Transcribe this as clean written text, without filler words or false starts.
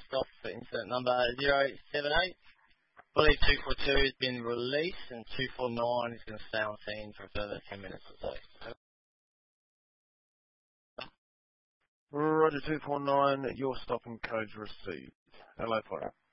stop for insert number 078. Bully 242 has been released, and 249 is going to stay on scene for a further 10 minutes or so. Roger 249, your stopping code's received. Hello, fire.